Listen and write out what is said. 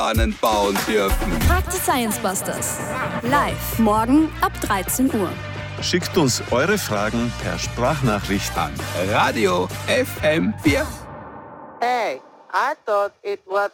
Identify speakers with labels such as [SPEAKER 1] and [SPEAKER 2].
[SPEAKER 1] Bananen bauen dürfen.
[SPEAKER 2] Frag die Science Busters. Live morgen ab 13 Uhr.
[SPEAKER 3] Schickt uns eure Fragen per Sprachnachricht
[SPEAKER 1] An Radio FM4.
[SPEAKER 4] Hey, I thought it was